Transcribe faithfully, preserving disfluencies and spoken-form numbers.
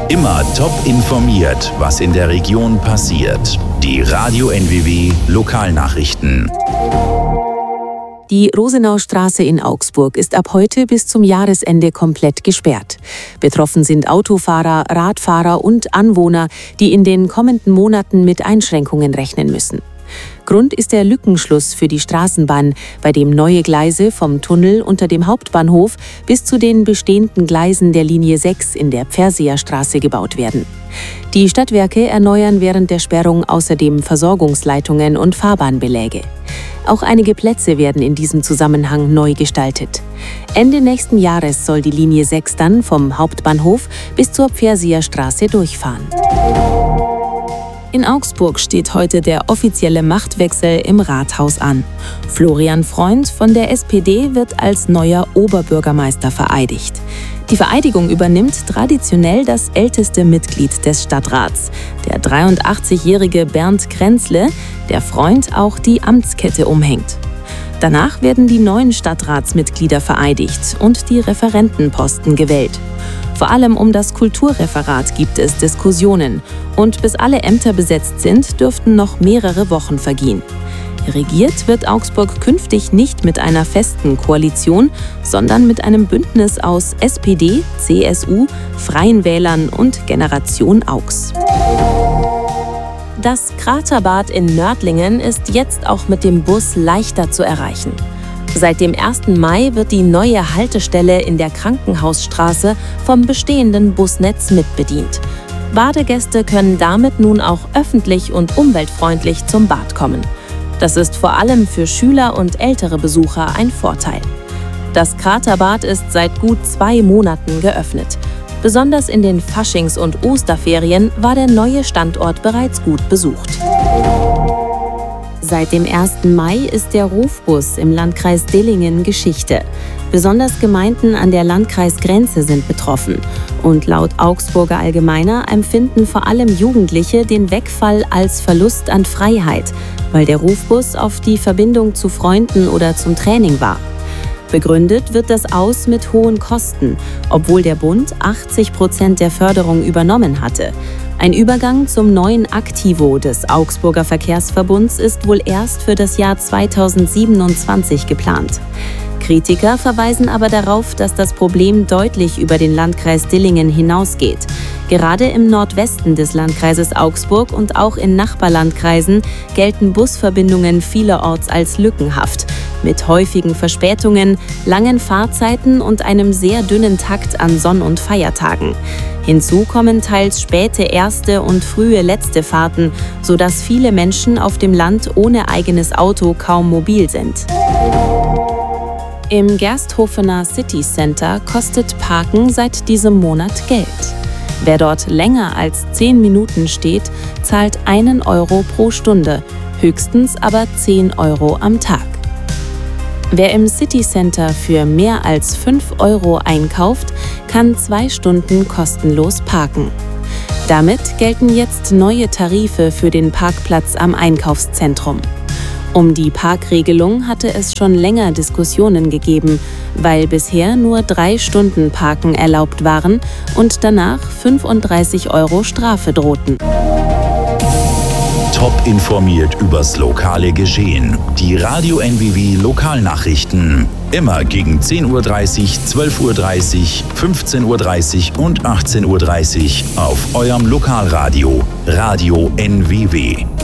Immer top informiert, was in der Region passiert. Die Radio N W W Lokalnachrichten. Die Rosenaustraße in Augsburg ist ab heute bis zum Jahresende komplett gesperrt. Betroffen sind Autofahrer, Radfahrer und Anwohner, die in den kommenden Monaten mit Einschränkungen rechnen müssen. Grund ist der Lückenschluss für die Straßenbahn, bei dem neue Gleise vom Tunnel unter dem Hauptbahnhof bis zu den bestehenden Gleisen der Linie sechs in der Pferseerstraße gebaut werden. Die Stadtwerke erneuern während der Sperrung außerdem Versorgungsleitungen und Fahrbahnbeläge. Auch einige Plätze werden in diesem Zusammenhang neu gestaltet. Ende nächsten Jahres soll die Linie sechs dann vom Hauptbahnhof bis zur Pferseerstraße durchfahren. In Augsburg steht heute der offizielle Machtwechsel im Rathaus an. Florian Freund von der S P D wird als neuer Oberbürgermeister vereidigt. Die Vereidigung übernimmt traditionell das älteste Mitglied des Stadtrats, der dreiundachtzigjährige Bernd Kränzle, der Freund auch die Amtskette umhängt. Danach werden die neuen Stadtratsmitglieder vereidigt und die Referentenposten gewählt. Vor allem um das Kulturreferat gibt es Diskussionen und bis alle Ämter besetzt sind, dürften noch mehrere Wochen vergehen. Regiert wird Augsburg künftig nicht mit einer festen Koalition, sondern mit einem Bündnis aus S P D, C S U, Freien Wählern und Generation Augs. Das Kraterbad in Nördlingen ist jetzt auch mit dem Bus leichter zu erreichen. Seit dem ersten Mai wird die neue Haltestelle in der Krankenhausstraße vom bestehenden Busnetz mitbedient. Badegäste können damit nun auch öffentlich und umweltfreundlich zum Bad kommen. Das ist vor allem für Schüler und ältere Besucher ein Vorteil. Das Kraterbad ist seit gut zwei Monaten geöffnet. Besonders in den Faschings- und Osterferien war der neue Standort bereits gut besucht. Seit dem ersten Mai ist der Rufbus im Landkreis Dillingen Geschichte. Besonders Gemeinden an der Landkreisgrenze sind betroffen. Und laut Augsburger Allgemeiner empfinden vor allem Jugendliche den Wegfall als Verlust an Freiheit, weil der Rufbus auf die Verbindung zu Freunden oder zum Training war. Begründet wird das Aus mit hohen Kosten, obwohl der Bund achtzig Prozent der Förderung übernommen hatte. Ein Übergang zum neuen Aktivo des Augsburger Verkehrsverbunds ist wohl erst für das Jahr zweitausendsiebenundzwanzig geplant. Kritiker verweisen aber darauf, dass das Problem deutlich über den Landkreis Dillingen hinausgeht. Gerade im Nordwesten des Landkreises Augsburg und auch in Nachbarlandkreisen gelten Busverbindungen vielerorts als lückenhaft, mit häufigen Verspätungen, langen Fahrzeiten und einem sehr dünnen Takt an Sonn- und Feiertagen. Hinzu kommen teils späte erste und frühe letzte Fahrten, sodass viele Menschen auf dem Land ohne eigenes Auto kaum mobil sind. Im Gersthofener City Center kostet Parken seit diesem Monat Geld. Wer dort länger als zehn Minuten steht, zahlt einen Euro pro Stunde, höchstens aber zehn Euro am Tag. Wer im City Center für mehr als fünf Euro einkauft, kann zwei Stunden kostenlos parken. Damit gelten jetzt neue Tarife für den Parkplatz am Einkaufszentrum. Um die Parkregelung hatte es schon länger Diskussionen gegeben, weil bisher nur drei Stunden Parken erlaubt waren und danach fünfunddreißig Euro Strafe drohten. Top informiert übers lokale Geschehen. Die Radio N W W Lokalnachrichten. Immer gegen zehn Uhr dreißig, zwölf Uhr dreißig, fünfzehn Uhr dreißig und achtzehn Uhr dreißig auf eurem Lokalradio Radio N W W.